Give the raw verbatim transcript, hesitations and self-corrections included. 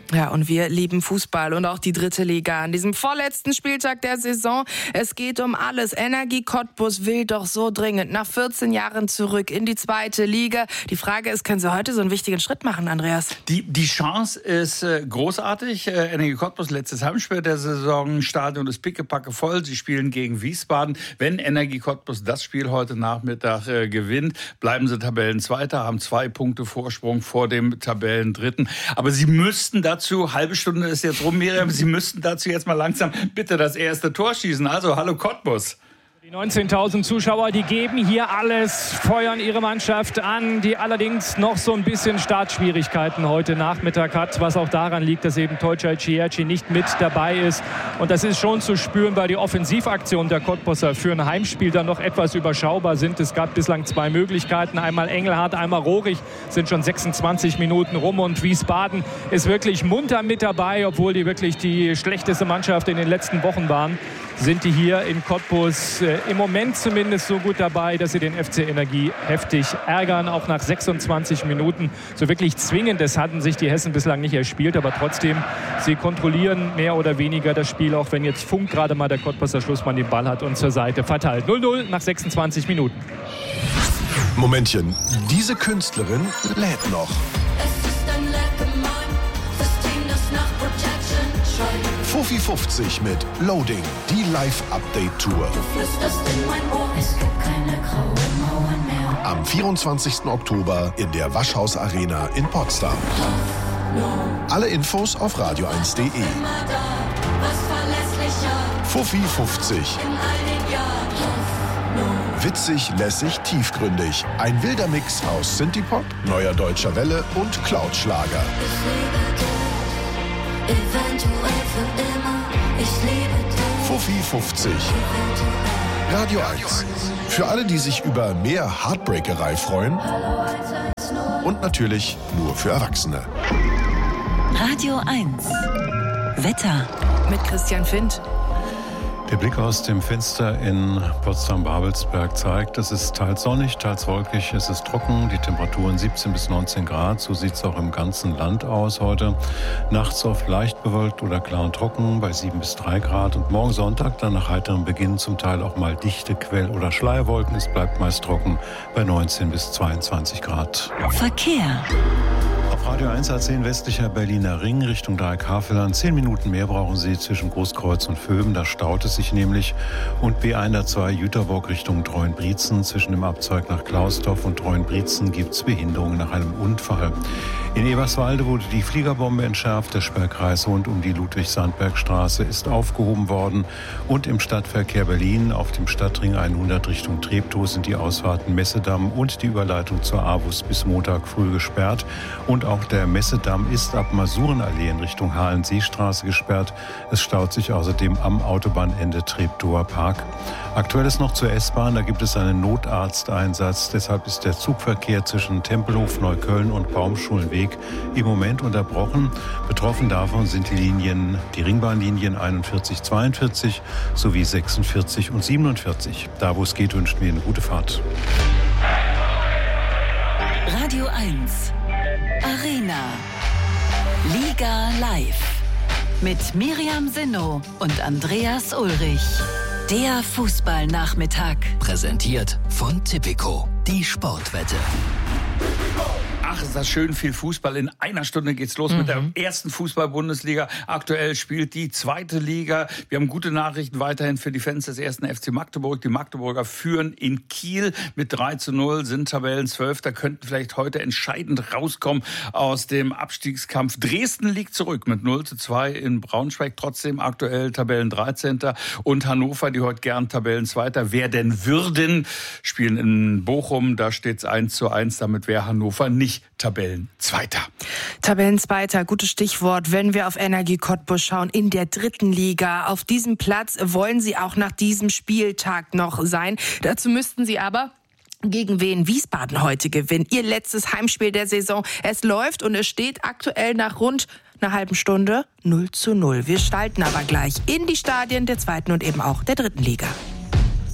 Ja, und wir lieben Fußball und auch die dritte Liga. An diesem vorletzten Spieltag der Saison, es geht um alles. Energie Cottbus will doch so dringend nach vierzehn Jahren zurück in die zweite Liga. Die Frage ist, können Sie heute so einen wichtigen Schritt machen, Andreas? Die, die Chance ist äh, großartig. Äh, Energie Cottbus, letztes Heimspiel der Saison. Stadion ist pickepacke voll. Sie spielen gegen Wiesbaden. Wenn Energie Cottbus das Spiel heute Nachmittag äh, gewinnt, bleiben sie Tabellenzweiter, haben zwei Punkte Vorsprung vor dem Tabellendritten. Aber sie müssten dazu Dazu, halbe Stunde ist jetzt rum, Miriam, Sie müssten dazu jetzt mal langsam bitte das erste Tor schießen. Also, hallo Cottbus. Die neunzehntausend Zuschauer, die geben hier alles, feuern ihre Mannschaft an, die allerdings noch so ein bisschen Startschwierigkeiten heute Nachmittag hat, was auch daran liegt, dass eben Tolcay Ciherci nicht mit dabei ist. Und das ist schon zu spüren, weil die Offensivaktionen der Cottbusser für ein Heimspiel dann noch etwas überschaubar sind. Es gab bislang zwei Möglichkeiten, einmal Engelhardt, einmal Rohrig, sind schon sechsundzwanzig Minuten rum und Wiesbaden ist wirklich munter mit dabei, obwohl die wirklich die schlechteste Mannschaft in den letzten Wochen waren. Sind die hier in Cottbus äh, im Moment zumindest so gut dabei, dass sie den F C Energie heftig ärgern, auch nach sechsundzwanzig Minuten. So wirklich Zwingendes hatten sich die Hessen bislang nicht erspielt, aber trotzdem, sie kontrollieren mehr oder weniger das Spiel, auch wenn jetzt Funk gerade mal der Cottbuser Schlussmann den Ball hat und zur Seite verteilt. null null nach sechsundzwanzig Minuten. Momentchen, diese Künstlerin lädt noch. Fuffi fünfzig mit Loading, die Live-Update-Tour. Du flüsterst in mein Ohr, es gibt keine grauen Mauern mehr. Am vierundzwanzigsten Oktober in der Waschhaus Arena in Potsdam. Alle Infos auf radio eins punkt de. Fuffi fünfzig. Witzig, lässig, tiefgründig. Ein wilder Mix aus Synthie-Pop, neuer deutscher Welle und Cloud-Schlager. Fuffi fünfzig. Radio eins. Für alle, die sich über mehr Heartbreakerei freuen. Und natürlich nur für Erwachsene. Radio eins. Wetter. Mit Christian Findt. Der Blick aus dem Fenster in Potsdam-Babelsberg zeigt, es ist teils sonnig, teils wolkig, es ist trocken, die Temperaturen siebzehn bis neunzehn Grad, so sieht es auch im ganzen Land aus heute. Nachts oft leicht bewölkt oder klar und trocken bei sieben bis drei Grad und morgen Sonntag dann nach heiterem Beginn zum Teil auch mal dichte Quell- oder Schleierwolken, es bleibt meist trocken bei neunzehn bis zweiundzwanzig Grad. Verkehr. Auf Radio eins A zehn westlicher Berliner Ring Richtung Dreieckhavelland. Zehn Minuten mehr brauchen Sie zwischen Großkreuz und Vöben. Da staut es sich nämlich. Und B hundertzwei Jüterbock Richtung Treuenbrietzen. Zwischen dem Abzweig nach Klausdorf und Treuenbrietzen gibt es Behinderungen nach einem Unfall. In Eberswalde wurde die Fliegerbombe entschärft. Der Sperrkreis rund um die Ludwig-Sandberg-Straße ist aufgehoben worden. Und im Stadtverkehr Berlin auf dem Stadtring hundert Richtung Treptow sind die Ausfahrten Messedamm und die Überleitung zur A W U S bis Montag früh gesperrt. Und auch der Messedamm ist ab Masurenallee in Richtung Hallenseestraße gesperrt. Es staut sich außerdem am Autobahnende Treptower Park. Aktuell ist noch zur S-Bahn, da gibt es einen Notarzteinsatz. Deshalb ist der Zugverkehr zwischen Tempelhof, Neukölln und Baumschulenweg im Moment unterbrochen. Betroffen davon sind die Linien, die Ringbahnlinien einundvierzig, zweiundvierzig sowie sechsundvierzig und siebenundvierzig. Da, wo es geht, wünschen wir eine gute Fahrt. Radio eins. Arena. Liga live. Mit Miriam Sinnow und Andreas Ulrich. Der Fußballnachmittag. Präsentiert von Tipico. Die Sportwette. Ach, ist das schön, viel Fußball. In einer Stunde geht's los mhm. mit der ersten Fußball-Bundesliga. Aktuell spielt die zweite Liga. Wir haben gute Nachrichten weiterhin für die Fans des ersten F C Magdeburg. Die Magdeburger führen in Kiel mit drei zu null, sind Tabellenzwölfter, könnten vielleicht heute entscheidend rauskommen aus dem Abstiegskampf. Dresden liegt zurück mit null zu zwei in Braunschweig, trotzdem aktuell Tabellendreizehnter Und Hannover, die heute gern Tabellenzweiter werden würden, spielen in Bochum. Da steht's eins zu eins. Damit wäre Hannover nicht Tabellenzweiter. Tabellenzweiter, gutes Stichwort, wenn wir auf Energie Cottbus schauen, in der dritten Liga. Auf diesem Platz wollen sie auch nach diesem Spieltag noch sein. Dazu müssten sie aber gegen Wien Wiesbaden heute gewinnen. Ihr letztes Heimspiel der Saison. Es läuft und es steht aktuell nach rund einer halben Stunde null zu null. Wir schalten aber gleich in die Stadien der zweiten und eben auch der dritten Liga.